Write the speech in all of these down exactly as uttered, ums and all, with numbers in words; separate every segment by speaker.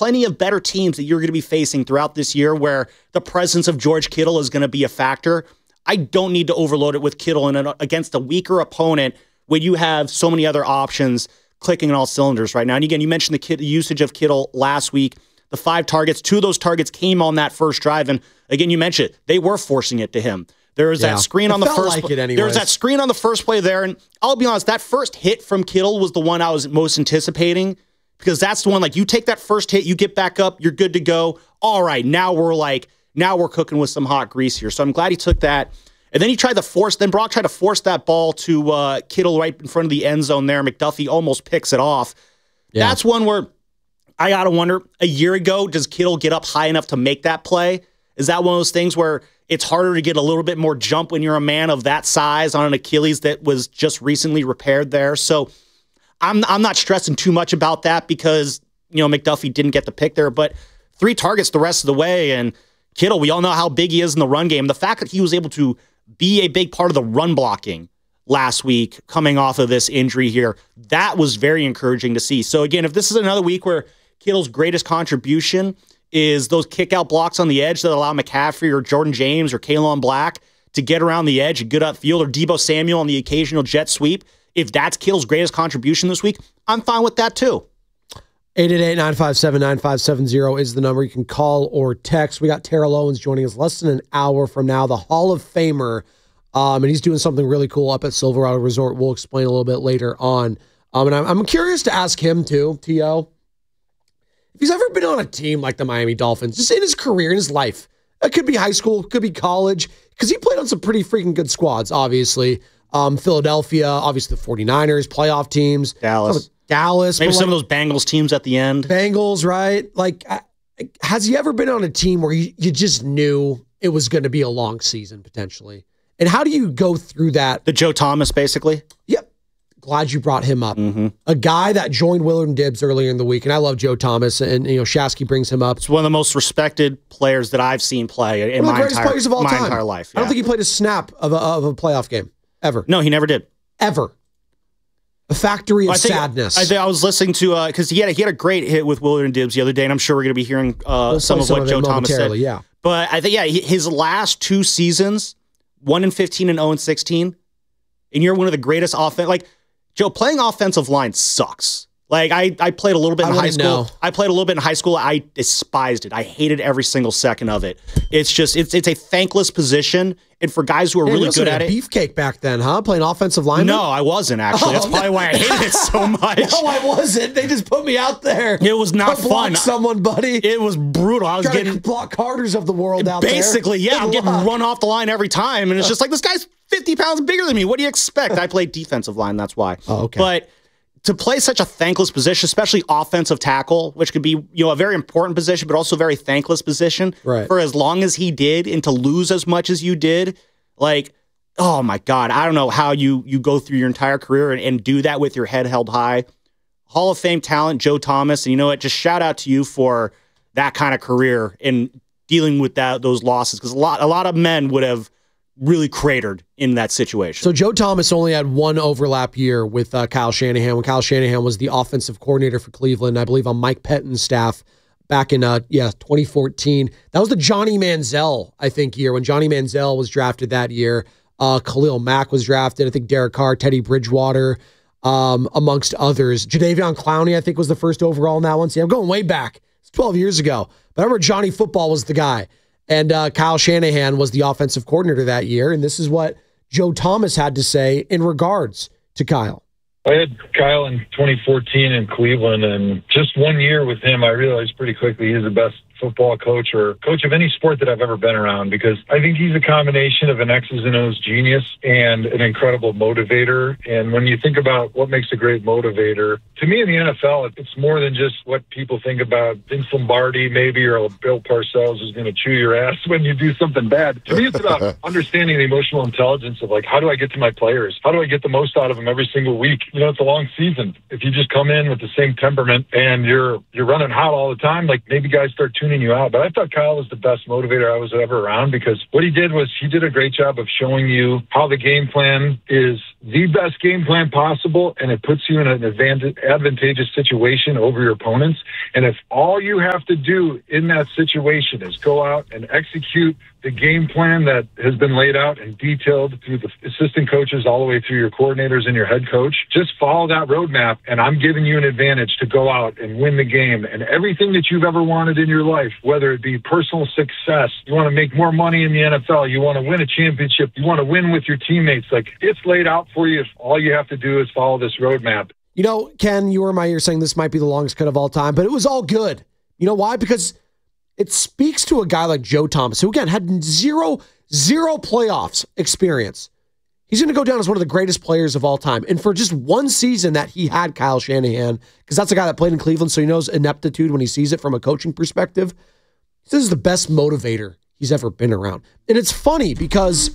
Speaker 1: plenty of better teams that you're going to be facing throughout this year where the presence of George Kittle is going to be a factor. I don't need to overload it with Kittle in an, against a weaker opponent when you have so many other options clicking on all cylinders right now. And again, you mentioned the, kid, the usage of Kittle last week. The five targets, two of those targets came on that first drive. And again, you mentioned it, they were forcing it to him. There was yeah. that screen on
Speaker 2: it
Speaker 1: the first
Speaker 2: like
Speaker 1: play.
Speaker 2: It
Speaker 1: there was that screen on the first play there. And I'll be honest, that first hit from Kittle was the one I was most anticipating because that's the one, like, you take that first hit, you get back up, you're good to go. All right, now we're like, now we're cooking with some hot grease here. So I'm glad he took that. And then he tried to force, then Brock tried to force that ball to uh, Kittle right in front of the end zone there. McDuffie almost picks it off. Yeah. That's one where I got to wonder, a year ago, does Kittle get up high enough to make that play? Is that one of those things where it's harder to get a little bit more jump when you're a man of that size on an Achilles that was just recently repaired there? So I'm I'm not stressing too much about that because, you know, McDuffie didn't get the pick there, but three targets the rest of the way. And Kittle, we all know how big he is in the run game. The fact that he was able to be a big part of the run blocking last week coming off of this injury here, that was very encouraging to see. So again, if this is another week where Kittle's greatest contribution is those kick-out blocks on the edge that allow McCaffrey or Jordan James or Kalen Black to get around the edge and good upfield, or Deebo Samuel on the occasional jet sweep, if that's Kittle's greatest contribution this week, I'm fine with that too.
Speaker 2: eight eight eight, nine five seven, nine five seven zero is the number. You can call or text. We got Terrell Owens joining us less than an hour from now, the Hall of Famer, um, and he's doing something really cool up at Silverado Resort. We'll explain a little bit later on. Um, and I'm, I'm curious to ask him too, T O, if he's ever been on a team like the Miami Dolphins, just in his career, in his life. It could be high school, it could be college, because he played on some pretty freaking good squads, obviously. Um, Philadelphia, obviously the forty-niners, playoff teams.
Speaker 1: Dallas.
Speaker 2: Dallas.
Speaker 1: Maybe some
Speaker 2: like,
Speaker 1: of those Bengals teams at the end.
Speaker 2: Bengals, right? Like, has he ever been on a team where you, you just knew it was going to be a long season, potentially? And how do you go through that?
Speaker 1: The Joe Thomas, basically?
Speaker 2: Yep. Glad you brought him up.
Speaker 1: Mm-hmm.
Speaker 2: A guy that joined Willard and Dibbs earlier in the week, and I love Joe Thomas, and you know Shasky brings him up.
Speaker 1: It's one of the most respected players that I've seen play in
Speaker 2: one of the
Speaker 1: my,
Speaker 2: greatest
Speaker 1: entire,
Speaker 2: players of all
Speaker 1: my
Speaker 2: time.
Speaker 1: entire life. Yeah.
Speaker 2: I don't think he played a snap of a, of a playoff game, ever.
Speaker 1: No, he never did.
Speaker 2: Ever. A factory of
Speaker 1: well, I think,
Speaker 2: sadness.
Speaker 1: I, think I was listening to, because uh, he, had a, he had a great hit with Willard and Dibbs the other day, and I'm sure we're going to be hearing uh,
Speaker 2: we'll
Speaker 1: some of
Speaker 2: some
Speaker 1: what
Speaker 2: of
Speaker 1: Joe Thomas said.
Speaker 2: Yeah.
Speaker 1: But I think, yeah, his last two seasons, one and fifteen and oh and sixteen, and you're one of the greatest offense. Like, Joe, playing offensive line sucks. Like, I, I played a little bit in high school.
Speaker 2: Know.
Speaker 1: I played a little bit in high school. I despised it. I hated every single second of it. It's just, it's it's a thankless position. And for guys who are
Speaker 2: hey,
Speaker 1: really good at
Speaker 2: a
Speaker 1: it.
Speaker 2: Beefcake back then, huh? Playing offensive lineman?
Speaker 1: No, I wasn't, actually.
Speaker 2: Oh,
Speaker 1: That's probably
Speaker 2: no.
Speaker 1: why I hated it so much.
Speaker 2: No, I wasn't. They just put me out there.
Speaker 1: It was not
Speaker 2: to block
Speaker 1: fun.
Speaker 2: someone, buddy.
Speaker 1: It was brutal. I was
Speaker 2: Trying
Speaker 1: getting
Speaker 2: to block Carters of the world out
Speaker 1: basically,
Speaker 2: there.
Speaker 1: yeah, I'm getting run off the line every time. And it's just like, this guy's fifty pounds bigger than me. What do you expect? I played defensive line, that's why.
Speaker 2: Oh, okay.
Speaker 1: But to play such a thankless position, especially offensive tackle, which could be, you know, a very important position, but also a very thankless position,
Speaker 2: right,
Speaker 1: for as long as he did, and to lose as much as you did, like, oh my God, I don't know how you you go through your entire career and, and do that with your head held high. Hall of Fame talent, Joe Thomas, and you know what? Just shout out to you for that kind of career and dealing with that those losses, because a lot a lot of men would have really cratered in that situation.
Speaker 2: So Joe Thomas only had one overlap year with uh, Kyle Shanahan, when Kyle Shanahan was the offensive coordinator for Cleveland, I believe on Mike Pettine's staff back in uh, yeah twenty fourteen. That was the Johnny Manziel, I think, year, when Johnny Manziel was drafted that year. Uh, Khalil Mack was drafted. I think Derek Carr, Teddy Bridgewater, um, amongst others. Jadeveon Clowney, I think, was the first overall in that one. See, I'm going way back. It's twelve years ago. But I remember Johnny Football was the guy. And uh, Kyle Shanahan was the offensive coordinator that year. And this is what Joe Thomas had to say in regards to Kyle.
Speaker 3: I had Kyle in twenty fourteen in Cleveland, and just one year with him, I realized pretty quickly he's the best football coach or coach of any sport that I've ever been around, because I think he's a combination of an X's and O's genius and an incredible motivator. And when you think about what makes a great motivator, to me in the N F L, it's more than just what people think about Vince Lombardi maybe, or Bill Parcells who's going to chew your ass when you do something bad. To me, it's about understanding the emotional intelligence of, like, how do I get to my players? How do I get the most out of them every single week? you know, it's a long season. If you just come in with the same temperament and you're you're running hot all the time, like maybe guys start tuning you out. But I thought Kyle was the best motivator I was ever around, because what he did was he did a great job of showing you how the game plan is the best game plan possible, and it puts you in an advantage, advantageous situation over your opponents. And if all you have to do in that situation is go out and execute the game plan that has been laid out and detailed through the assistant coaches all the way through your coordinators and your head coach, just follow that roadmap, and I'm giving you an advantage to go out and win the game. And everything that you've ever wanted in your life, whether it be personal success, you want to make more money in the N F L, you want to win a championship, you want to win with your teammates, like it's laid out for you. If all you have to do is follow this roadmap.
Speaker 2: You know, Ken, you were my ear saying this might be the longest cut of all time, but it was all good. You know why? Because it speaks to a guy like Joe Thomas, who, again, had zero, zero playoffs experience. He's going to go down as one of the greatest players of all time. And for just one season that he had Kyle Shanahan, because that's a guy that played in Cleveland, so he knows ineptitude when he sees it from a coaching perspective. This is the best motivator he's ever been around. And it's funny because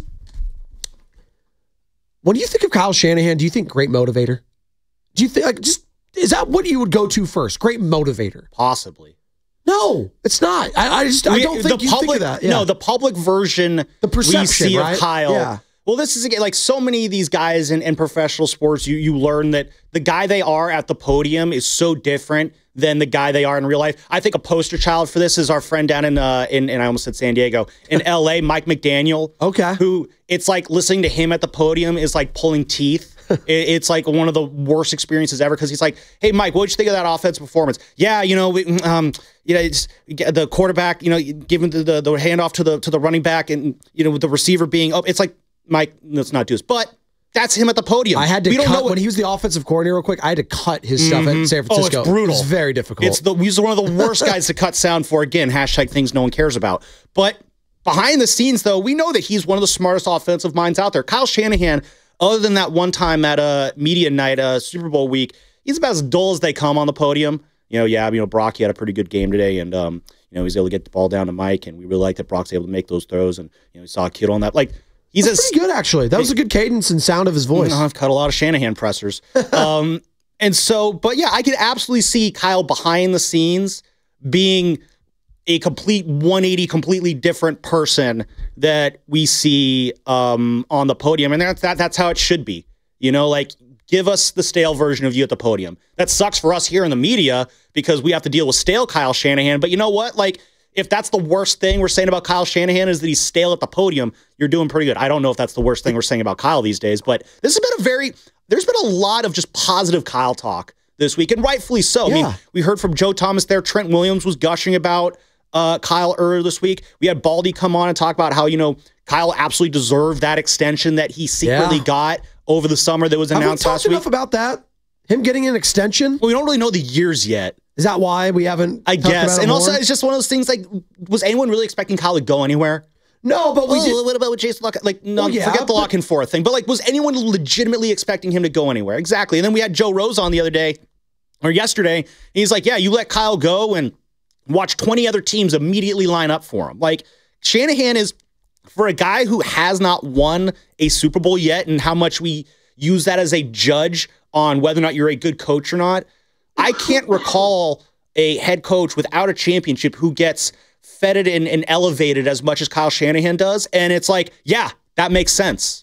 Speaker 2: when you think of Kyle Shanahan, do you think great motivator? Do you think, like, just, is that what you would go to first? Great motivator?
Speaker 1: Possibly.
Speaker 2: No, it's not. I, I just I don't think
Speaker 1: the
Speaker 2: you
Speaker 1: public,
Speaker 2: think of that. Yeah.
Speaker 1: No, the public version
Speaker 2: the perception,
Speaker 1: we see
Speaker 2: right?
Speaker 1: of Kyle.
Speaker 2: Yeah.
Speaker 1: Well, this is again, like so many of these guys in, in professional sports, you you learn that the guy they are at the podium is so different than the guy they are in real life. I think a poster child for this is our friend down in uh in, and I almost said San Diego, in L A, Mike McDaniel.
Speaker 2: Okay.
Speaker 1: Who it's like listening to him at the podium is like pulling teeth. It's like one of the worst experiences ever, because he's like, "Hey, Mike, what'd you think of that offensive performance?" Yeah, you know, we, um, you know, it's the quarterback, you know, giving the, the the handoff to the to the running back, and you know, with the receiver being up. It's like, Mike, let's not do this, but that's him at the podium.
Speaker 2: I had to
Speaker 1: we
Speaker 2: cut
Speaker 1: don't know what,
Speaker 2: when he was the offensive coordinator. Real quick, I had to cut his stuff mm-hmm. at San Francisco.
Speaker 1: Oh, it's brutal.
Speaker 2: It's very difficult.
Speaker 1: It's the he's one of the worst guys to cut sound for. Again, hashtag things no one cares about, but. Behind the scenes, though, we know that he's one of the smartest offensive minds out there. Kyle Shanahan, other than that one time at a media night, uh, Super Bowl week, he's about as dull as they come on the podium. You know, yeah, you know, Brock, he had a pretty good game today, and um, you know, he's able to get the ball down to Mike, and we really like that Brock's able to make those throws, and you know, we saw Kittle on that. Like, he's
Speaker 2: That's
Speaker 1: as,
Speaker 2: pretty good, actually. That was a good cadence and sound of his voice.
Speaker 1: You know, I've cut a lot of Shanahan pressers, um, and so, but yeah, I could absolutely see Kyle behind the scenes being a complete one eighty, completely different person that we see um, on the podium. And that's, that, that's how it should be. You know, like, give us the stale version of you at the podium. That sucks for us here in the media because we have to deal with stale Kyle Shanahan. But you know what? Like, if that's the worst thing we're saying about Kyle Shanahan is that he's stale at the podium, you're doing pretty good. I don't know if that's the worst thing we're saying about Kyle these days, but this has been a very, there's been a lot of just positive Kyle talk this week, and rightfully so.
Speaker 2: Yeah.
Speaker 1: I mean, we heard from Joe Thomas there. Trent Williams was gushing about Uh, Kyle earlier this week. We had Baldy come on and talk about how, you know, Kyle absolutely deserved that extension that he secretly
Speaker 2: yeah.
Speaker 1: got over the summer that was announced
Speaker 2: Have we
Speaker 1: last
Speaker 2: talked
Speaker 1: week.
Speaker 2: enough about that? Him getting an extension?
Speaker 1: Well, we don't really know the years yet.
Speaker 2: Is that why we haven't
Speaker 1: I
Speaker 2: talked
Speaker 1: guess.
Speaker 2: about it
Speaker 1: And
Speaker 2: more?
Speaker 1: also, it's just one of those things like, was anyone really expecting Kyle to go anywhere?
Speaker 2: No, but we
Speaker 1: oh,
Speaker 2: did.
Speaker 1: what about with Jason Lock? Like, no,
Speaker 2: Well, yeah,
Speaker 1: forget the
Speaker 2: but-
Speaker 1: lock and forth thing. But like, was anyone legitimately expecting him to go anywhere? Exactly. And then we had Joe Rose on the other day, or yesterday. And he's like, yeah, you let Kyle go and watch twenty other teams immediately line up for him. Like, Shanahan is, for a guy who has not won a Super Bowl yet, and how much we use that as a judge on whether or not you're a good coach or not, I can't recall a head coach without a championship who gets feted and, and elevated as much as Kyle Shanahan does. And it's like, yeah, that makes sense.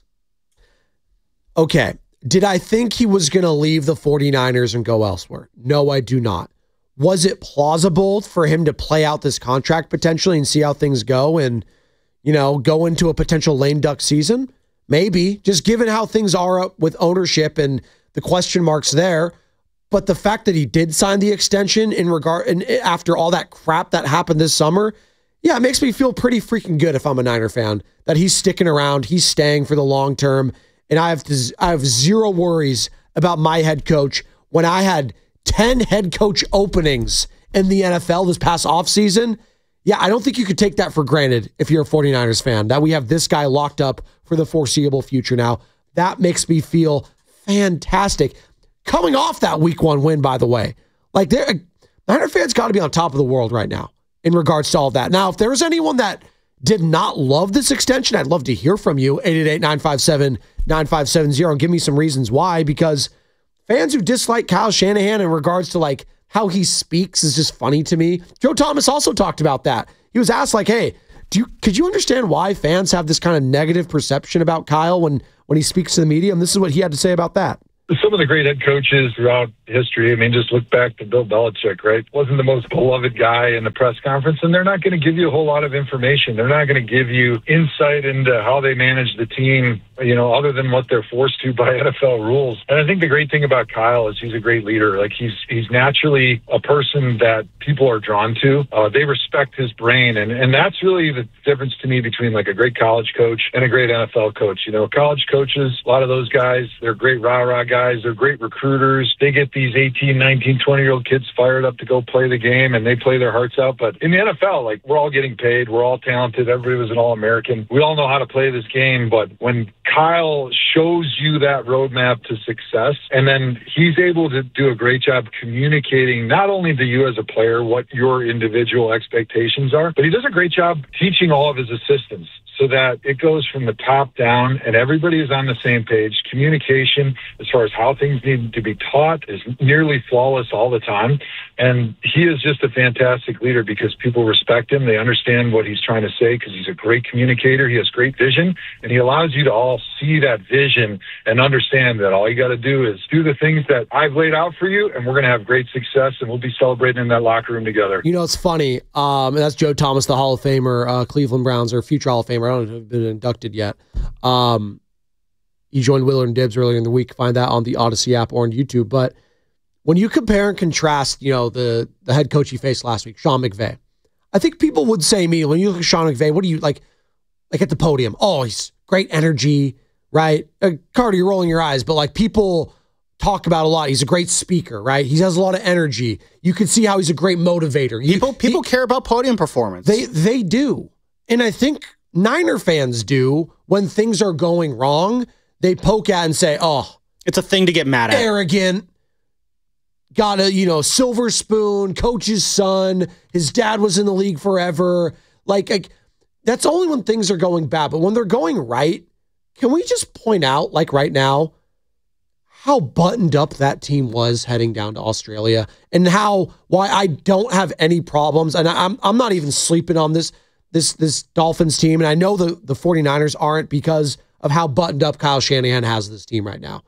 Speaker 2: Okay. Did I think he was going to leave the 49ers and go elsewhere? No, I do not. Was it plausible for him to play out this contract potentially and see how things go and, you know, go into a potential lame duck season? Maybe, just given how things are with ownership and the question marks there. But the fact that he did sign the extension in regard and after all that crap that happened this summer, yeah, it makes me feel pretty freaking good if I'm a Niner fan that he's sticking around, he's staying for the long term, and I have to, I have zero worries about my head coach when I had ten head coach openings in the N F L this past offseason. Yeah, I don't think you could take that for granted if you're a 49ers fan, that we have this guy locked up for the foreseeable future now. That makes me feel fantastic. Coming off that week one win, by the way, like they're, Niner fans got to be on top of the world right now in regards to all of that. Now, if there's anyone that did not love this extension, I'd love to hear from you. eight eight eight, nine five seven, nine five seven zero and give me some reasons why, because fans who dislike Kyle Shanahan in regards to like how he speaks is just funny to me. Joe Thomas also talked about that. He was asked like, hey, do you, could you understand why fans have this kind of negative perception about Kyle when, when he speaks to the media? And this is what he had to say about that.
Speaker 3: Some of the great head coaches throughout history, I mean, just look back to Bill Belichick, right? Wasn't the most beloved guy in the press conference, and they're not going to give you a whole lot of information. They're not going to give you insight into how they manage the team, you know, other than what they're forced to by N F L rules. And I think the great thing about Kyle is he's a great leader. Like, he's he's naturally a person that people are drawn to. Uh, they respect his brain, and, and that's really the difference to me between, like, a great college coach and a great N F L coach. You know, college coaches, a lot of those guys, they're great rah-rah guys. They're great recruiters. They get these eighteen, nineteen, twenty-year-old kids fired up to go play the game, and they play their hearts out. But in the N F L, like, we're all getting paid. We're all talented. Everybody was an All-American. We all know how to play this game. But when Kyle shows you that roadmap to success, and then he's able to do a great job communicating not only to you as a player what your individual expectations are, but he does a great job teaching all of his assistants, so that it goes from the top down and everybody is on the same page. Communication, as far as how things need to be taught, is nearly flawless all the time. And he is just a fantastic leader because people respect him. They understand what he's trying to say because he's a great communicator. He has great vision, and he allows you to all see that vision and understand that all you got to do is do the things that I've laid out for you, and we're going to have great success, and we'll be celebrating in that locker room together.
Speaker 2: You know, it's funny. Um, that's Joe Thomas, the Hall of Famer, uh, Cleveland Browns, or future Hall of Famer. I don't know if he's been inducted yet. Um, he joined Willard and Dibbs earlier in the week. Find that on the Odyssey app or on YouTube. But when you compare and contrast, you know, the the head coach he faced last week, Sean McVay, I think people would say me, when you look at Sean McVay, what do you like, like at the podium? Oh, he's great energy, right? Uh, Carter, you're rolling your eyes, but like people talk about a lot. He's a great speaker, right? He has a lot of energy. You can see how he's a great motivator.
Speaker 1: People
Speaker 2: he,
Speaker 1: people
Speaker 2: he,
Speaker 1: care about podium performance.
Speaker 2: They they do. And I think Niner fans do when things are going wrong. They poke at and say, oh,
Speaker 1: it's a thing to get mad at.
Speaker 2: Arrogant. Got a, you know, silver spoon, coach's son. His dad was in the league forever. Like, like, that's only when things are going bad. But when they're going right, can we just point out, like right now, how buttoned up that team was heading down to Australia, and how why I don't have any problems. And I'm I'm not even sleeping on this this this Dolphins team. And I know the, the 49ers aren't because of how buttoned up Kyle Shanahan has this team right now.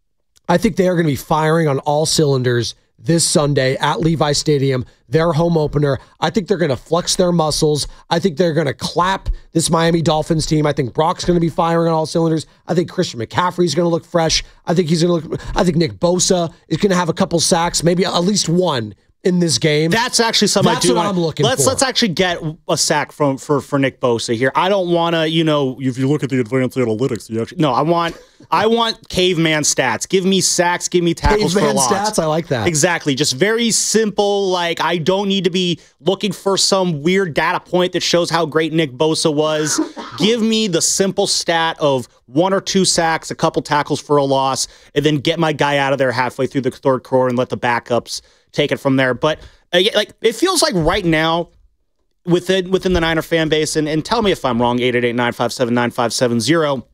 Speaker 2: I think they are going to be firing on all cylinders this Sunday at Levi Stadium, their home opener. I think they're going to flex their muscles. I think they're going to clap this Miami Dolphins team. I think Brock's going to be firing on all cylinders. I think Christian McCaffrey's going to look fresh. I think he's going to look. I think Nick Bosa is going to have a couple sacks, maybe at least one in this game.
Speaker 1: That's actually something
Speaker 2: That's
Speaker 1: I do
Speaker 2: what
Speaker 1: want.
Speaker 2: I'm looking
Speaker 1: let's,
Speaker 2: for.
Speaker 1: Let's actually get a sack from for, for Nick Bosa here. I don't want to, you know, if you look at the advanced analytics, you actually, no, I want I want caveman stats. Give me sacks, give me tackles
Speaker 2: Caveman
Speaker 1: for loss.
Speaker 2: stats, I like that.
Speaker 1: Exactly. Just very simple. Like, I don't need to be looking for some weird data point that shows how great Nick Bosa was. Give me the simple stat of one or two sacks, a couple tackles for a loss, and then get my guy out of there halfway through the third quarter and let the backups take it from there. But uh, like, it feels like right now within within the Niner fan base, and, and tell me if I'm wrong, eight eight eight, nine five seven, nine five seven zero,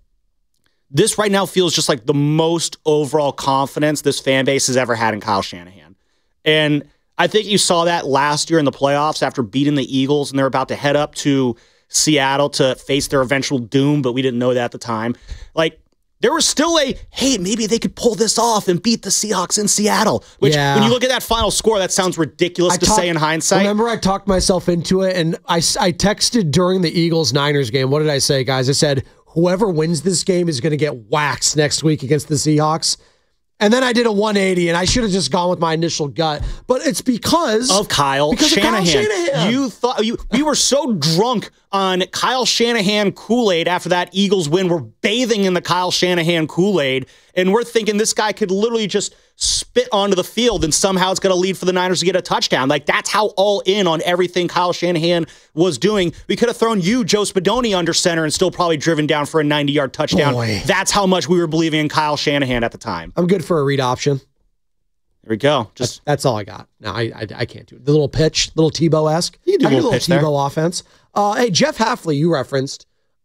Speaker 1: this right now feels just like the most overall confidence this fan base has ever had in Kyle Shanahan. And I think you saw that last year in the playoffs after beating the Eagles, and they're about to head up to Seattle to face their eventual doom, but we didn't know that at the time. Like, there was still a, hey, maybe they could pull this off and beat the Seahawks in Seattle. Which,
Speaker 2: Yeah.
Speaker 1: when you look at that final score, that sounds ridiculous
Speaker 2: I
Speaker 1: to
Speaker 2: talk-
Speaker 1: say in hindsight.
Speaker 2: Remember, I talked myself into it, and I, I texted during the Eagles-Niners game. What did I say, guys? I said, whoever wins this game is going to get waxed next week against the Seahawks. And then I did a one eighty, and I should have just gone with my initial gut. But it's because
Speaker 1: of Kyle
Speaker 2: because
Speaker 1: Shanahan.
Speaker 2: Of Kyle Shanahan.
Speaker 1: You thought you we were so drunk on Kyle Shanahan Kool-Aid after that Eagles win. We're bathing in the Kyle Shanahan Kool-Aid, and we're thinking this guy could literally just spit onto the field and somehow it's going to lead for the Niners to get a touchdown. Like, that's how all in on everything Kyle Shanahan was doing. We could have thrown you, Joe Spadoni, under center and still probably driven down for a ninety-yard touchdown.
Speaker 2: Boy.
Speaker 1: That's how much we were believing in Kyle Shanahan at the time.
Speaker 2: I'm good for a read option.
Speaker 1: There we go.
Speaker 2: That's,
Speaker 1: Just
Speaker 2: that's all I got. No, I, I I can't do it. The little pitch, little Tebow-esque.
Speaker 1: You can do
Speaker 2: I
Speaker 1: a little pitch there.
Speaker 2: Tebow offense. Uh, hey, Jeff Hafley, you referenced.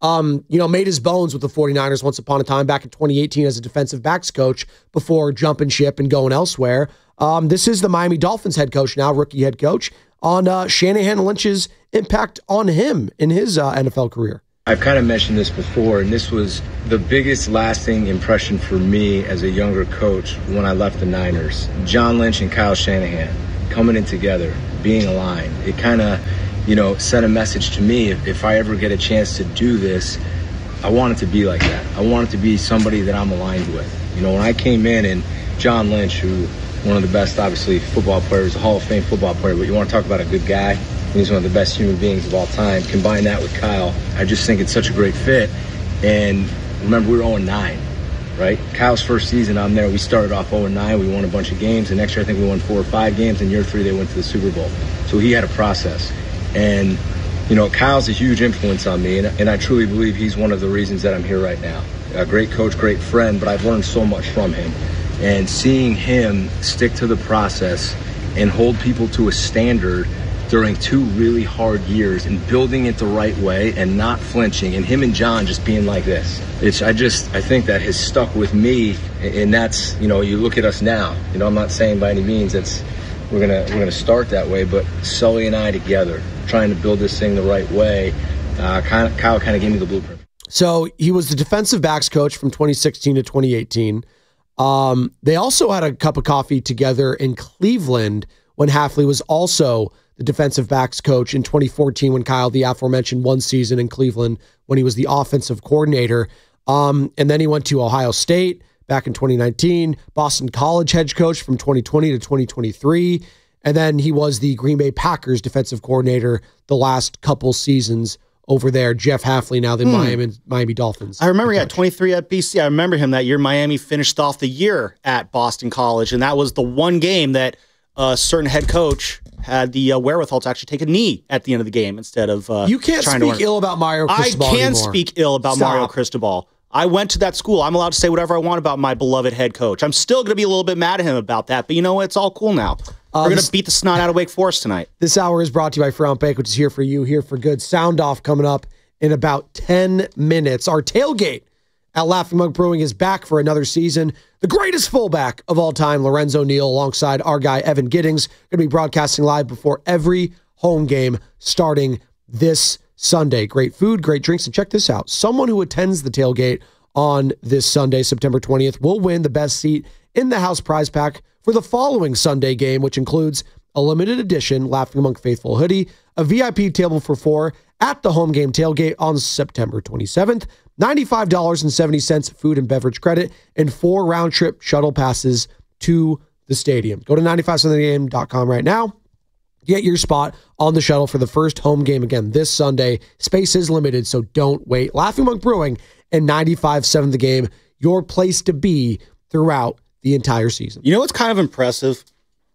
Speaker 2: um, you know, made his bones with the 49ers once upon a time back in twenty eighteen as a defensive backs coach before jumping ship and going elsewhere. Um, this is the Miami Dolphins head coach now, rookie head coach, on uh, Shanahan and Lynch's impact on him in his uh, N F L career.
Speaker 4: I've kind of mentioned this before, and this was the biggest lasting impression for me as a younger coach when I left the Niners. John Lynch and Kyle Shanahan coming in together, being aligned. It kind of, you know, sent a message to me. If, if I ever get a chance to do this, I want it to be like that. I want it to be somebody that I'm aligned with. You know, when I came in and John Lynch, who one of the best, obviously, football players, a Hall of Fame football player, but you want to talk about a good guy? He's one of the best human beings of all time. Combine that with Kyle, I just think it's such a great fit. And remember, we were oh and nine, right? Kyle's first season, I'm there. We started off oh and nine. We won a bunch of games. The next year, I think we won four or five games. In year three, they went to the Super Bowl. So he had a process. And, you know, Kyle's a huge influence on me. And, and I truly believe he's one of the reasons that I'm here right now. A great coach, great friend, but I've learned so much from him. And seeing him stick to the process and hold people to a standard during two really hard years and building it the right way and not flinching, and him and John just being like this. It's, I just, I think that has stuck with me, and that's, you know, you look at us now, you know, I'm not saying by any means that's, we're gonna, we're gonna start that way, but Sully and I together, trying to build this thing the right way, uh, kind of, Kyle kind of gave me the blueprint.
Speaker 2: So he was the defensive backs coach from twenty sixteen to twenty eighteen. Um, they also had a cup of coffee together in Cleveland when Hafley was also the defensive backs coach in twenty fourteen when Kyle, the aforementioned one season in Cleveland when he was the offensive coordinator. Um, and then he went to Ohio State back in twenty nineteen, Boston College head coach from twenty twenty to twenty twenty-three. And then he was the Green Bay Packers defensive coordinator the last couple seasons over there. Jeff Hafley, now the hmm. Miami, Miami Dolphins.
Speaker 1: I remember he had twenty-three at B C. I remember him that year. Miami finished off the year at Boston College, and that was the one game that a certain head coach had the uh, wherewithal to actually take a knee at the end of the game instead of uh,
Speaker 2: you can't
Speaker 1: trying
Speaker 2: speak
Speaker 1: to
Speaker 2: ill about Mario Cristobal
Speaker 1: I can
Speaker 2: anymore.
Speaker 1: speak ill about
Speaker 2: Stop.
Speaker 1: Mario Cristobal. I went to that school. I'm allowed to say whatever I want about my beloved head coach. I'm still going to be a little bit mad at him about that, but you know what? It's all cool now. Uh, We're going to beat the snot out of Wake Forest tonight.
Speaker 2: This hour is brought to you by Front Bank, which is here for you, here for good. Sound off coming up in about ten minutes. Our tailgate at Laughing Monk Brewing is back for another season. The greatest fullback of all time, Lorenzo Neal, alongside our guy, Evan Giddings, going to be broadcasting live before every home game starting this Sunday. Great food, great drinks, and check this out. Someone who attends the tailgate on this Sunday, September twentieth, will win the best seat in the house prize pack for the following Sunday game, which includes a limited edition Laughing Monk Faithful hoodie, a V I P table for four at the home game tailgate on September twenty-seventh, ninety-five dollars and seventy cents food and beverage credit, and four round-trip shuttle passes to the stadium. Go to nine five seven the game dot com right now. Get your spot on the shuttle for the first home game again this Sunday. Space is limited, so don't wait. Laughing Monk Brewing and ninety-five seven The Game, your place to be throughout the entire season.
Speaker 1: You know what's kind of impressive?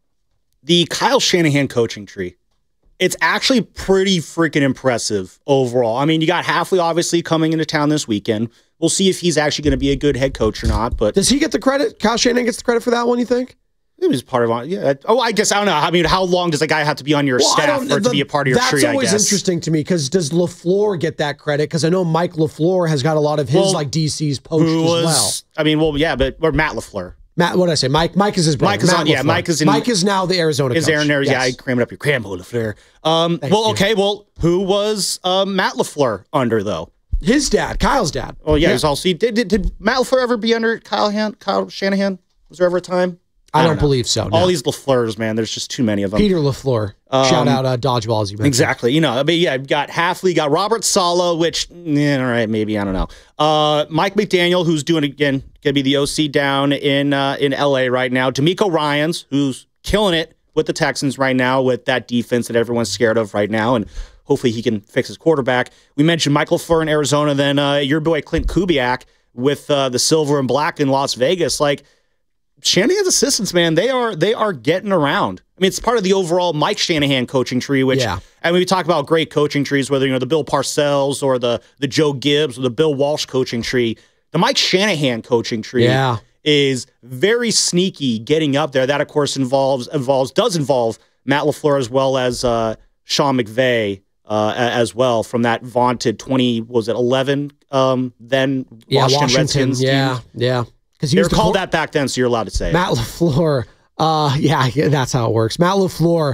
Speaker 1: The Kyle Shanahan coaching tree. It's actually pretty freaking impressive overall. I mean, you got Hafley obviously coming into town this weekend. We'll see if he's actually going to be a good head coach or not. But
Speaker 2: does he get the credit? Kyle Shanahan gets the credit for that one, you think?
Speaker 1: It was part of it. Yeah. Oh, I guess I don't know. I mean, how long does a guy have to be on your well, staff for it the, to be a part of your
Speaker 2: that's
Speaker 1: tree? That's
Speaker 2: always
Speaker 1: I guess.
Speaker 2: interesting to me because does LaFleur get that credit? Because I know Mike LaFleur has got a lot of his well, like D Cs poached
Speaker 1: was,
Speaker 2: as well.
Speaker 1: I mean, well, yeah, but or Matt LaFleur.
Speaker 2: Matt, what did I say? Mike. Mike is his brother.
Speaker 1: Mike is
Speaker 2: Matt
Speaker 1: on.
Speaker 2: LaFleur.
Speaker 1: Yeah, Mike is. In,
Speaker 2: Mike is now the Arizona.
Speaker 1: Is
Speaker 2: coach.
Speaker 1: Aaron there?
Speaker 2: Yes.
Speaker 1: Yeah, I crammed up your Crambo LaFleur. Um, well,
Speaker 2: you.
Speaker 1: okay. Well, who was uh, Matt LaFleur under though?
Speaker 2: His dad, Kyle's dad.
Speaker 1: Oh yeah, yeah. He was also. Did, did did Matt LaFleur ever be under Kyle Han, Kyle Shanahan? Was there ever a time?
Speaker 2: I, I don't,
Speaker 1: don't
Speaker 2: believe so. No.
Speaker 1: All these LaFleurs, man. There's just too many of them.
Speaker 2: Peter LaFleur. Um, Shout out uh, Dodgeball, as you mentioned.
Speaker 1: Exactly. You know, I mean, yeah, you've got Hafley, got Robert Saleh, which, yeah, all right, maybe, I don't know. Uh, Mike McDaniel, who's doing, again, going to be the O C down in uh, in L A right now. DeMeco Ryans, who's killing it with the Texans right now with that defense that everyone's scared of right now, and hopefully he can fix his quarterback. We mentioned Michael LaFleur in Arizona, then uh, your boy Clint Kubiak with uh, the silver and black in Las Vegas. Like, Shanahan's assistants, man, they are they are getting around. I mean, it's part of the overall Mike Shanahan coaching tree, which, yeah. I mean, we talk about great coaching trees, whether, you know, the Bill Parcells or the the Joe Gibbs or the Bill Walsh coaching tree. The Mike Shanahan coaching tree
Speaker 2: yeah.
Speaker 1: is very sneaky getting up there. That, of course, involves, involves does involve Matt LaFleur as well as uh, Sean McVay uh, as well from that vaunted twenty, what was it eleven? Um, then
Speaker 2: yeah,
Speaker 1: Washington,
Speaker 2: Washington
Speaker 1: Redskins.
Speaker 2: Yeah,
Speaker 1: team.
Speaker 2: yeah. Because
Speaker 1: They were
Speaker 2: the
Speaker 1: called
Speaker 2: cor-
Speaker 1: that back then, so you're allowed to say
Speaker 2: Matt
Speaker 1: it.
Speaker 2: LaFleur. Uh, yeah, yeah, that's how it works. Matt LaFleur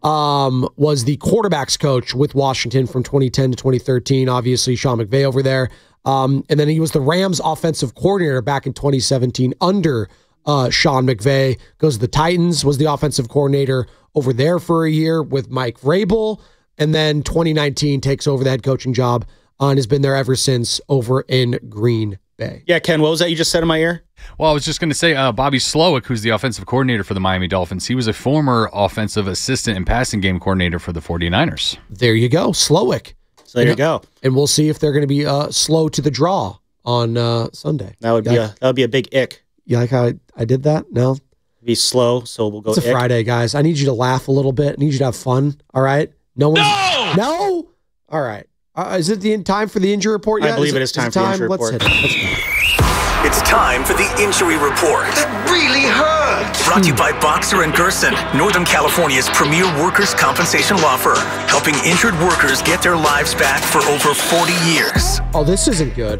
Speaker 2: um, was the quarterbacks coach with Washington from twenty ten to twenty thirteen. Obviously, Sean McVay over there. Um, and then he was the Rams offensive coordinator back in twenty seventeen under uh, Sean McVay. Goes to the Titans, was the offensive coordinator over there for a year with Mike Vrabel. And then twenty nineteen takes over the head coaching job uh, and has been there ever since over in Green Bay.
Speaker 1: Yeah, Ken, what was that you just said in my ear?
Speaker 5: Well, I was just going to say uh, Bobby Slowick, who's the offensive coordinator for the Miami Dolphins. He was a former offensive assistant and passing game coordinator for the 49ers.
Speaker 2: There you go, Slowick.
Speaker 1: So there
Speaker 2: and,
Speaker 1: you go.
Speaker 2: And we'll see if they're going to be uh, slow to the draw on uh, Sunday.
Speaker 1: That would be
Speaker 2: yeah.
Speaker 1: a that would be a big ick.
Speaker 2: You like how I, I did that? No?
Speaker 1: Be slow, so we'll go.
Speaker 2: It's a
Speaker 1: ick.
Speaker 2: Friday, guys. I need you to laugh a little bit. I need you to have fun. All right? No one. No! No? All right. Uh, is it the time for the injury report yet?
Speaker 1: I believe
Speaker 2: is
Speaker 1: it is time for the injury
Speaker 2: Let's
Speaker 1: report.
Speaker 2: hit it. Let's go.
Speaker 6: It's time for the injury report.
Speaker 7: That really hurt.
Speaker 6: Brought to you by Boxer and Gerson, Northern California's premier workers' compensation law firm, helping injured workers get their lives back for over forty years.
Speaker 2: Oh, this isn't good.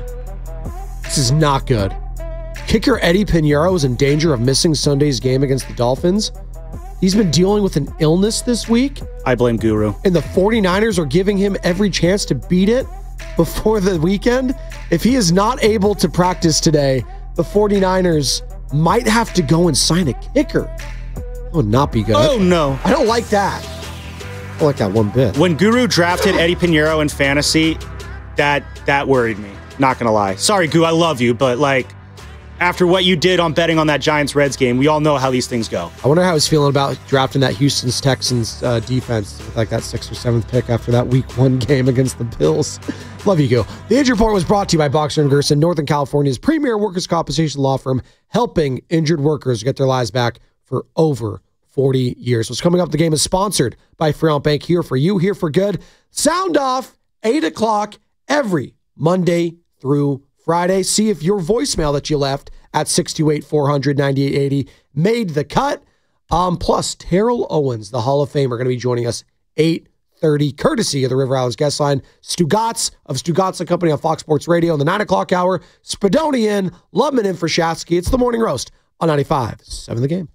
Speaker 2: This is not good. Kicker Eddie Pinheiro is in danger of missing Sunday's game against the Dolphins. He's been dealing with an illness this week,
Speaker 1: I blame Guru.
Speaker 2: and the 49ers are giving him every chance to beat it before the weekend. If he is not able to practice today, the 49ers might have to go and sign a kicker. That would not be good.
Speaker 1: Oh no!
Speaker 2: I don't like that. I don't like that one bit.
Speaker 1: When Guru drafted Eddie Pinheiro in fantasy, that that worried me. Not gonna lie. Sorry, Gu, I love you, but like after what you did on betting on that Giants-Reds game, we all know how these things go.
Speaker 2: I wonder how he's feeling about drafting that Houston's Texans uh, defense with like that sixth or seventh pick after that week one game against the Bills. Love you, Go. The injury report was brought to you by Boxer and Gerson, Northern California's premier workers' compensation law firm, helping injured workers get their lives back for over forty years. What's coming up, the game is sponsored by Fremont Bank, here for you, here for good. Sound off, eight o'clock every Monday through Friday. See if your voicemail that you left at six two eight, four hundred, ninety-eight eighty made the cut. Um, plus, Terrell Owens, the Hall of Famer, going to be joining us eight thirty, courtesy of the River Islands guest line. Stugatz of Stugatz and Company on Fox Sports Radio in the nine o'clock hour. Spadonian, Lubman in for Shatsky. It's the Morning Roast on ninety-five point seven The Game.